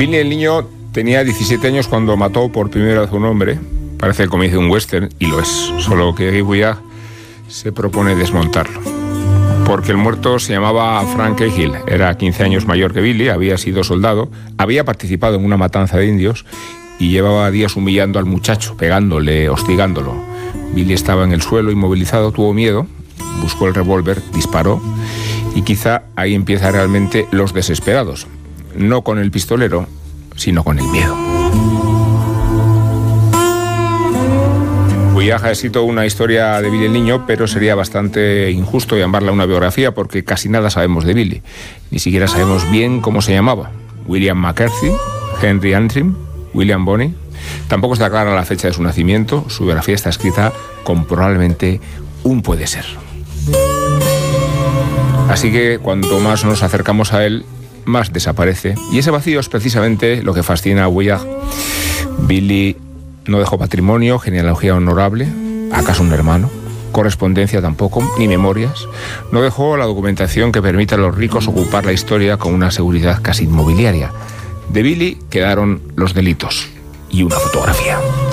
Billy el niño tenía 17 años cuando mató por primera vez a un hombre. Parece el comienzo de un western, y lo es. Solo que Guy Bouillard se propone desmontarlo. Porque el muerto se llamaba Frank Cahill, era 15 años mayor que Billy, había sido soldado, había participado en una matanza de indios y llevaba días humillando al muchacho, pegándole, hostigándolo. Billy estaba en el suelo inmovilizado, tuvo miedo, buscó el revólver, disparó, y quizá ahí empieza realmente Los Desesperados. No con el pistolero, sino con el miedo. Bouillard ha escrito una historia de Billy el niño, pero sería bastante injusto llamarla una biografía porque casi nada sabemos de Billy. Ni siquiera sabemos bien cómo se llamaba. William McCarthy, Henry Antrim, William Bonney. Tampoco está clara la fecha de su nacimiento. Su biografía está escrita con probablemente un puede ser. Así que cuanto más nos acercamos a él, más desaparece. Y ese vacío es precisamente lo que fascina a Bouillard. Billy no dejó patrimonio, genealogía honorable, acaso un hermano, correspondencia tampoco, ni memorias. No dejó la documentación que permita a los ricos ocupar la historia con una seguridad casi inmobiliaria. De Billy quedaron los delitos y una fotografía.